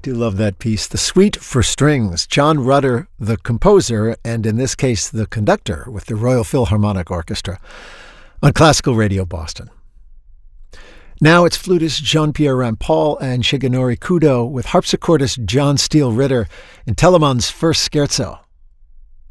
do love that piece. The Suite for Strings. John Rutter, the composer, and in this case, the conductor with the Royal Philharmonic Orchestra on Classical Radio Boston. Now it's flutist Jean-Pierre Rampal and Shigenori Kudo with harpsichordist John Steele Ritter in Telemann's First Scherzo.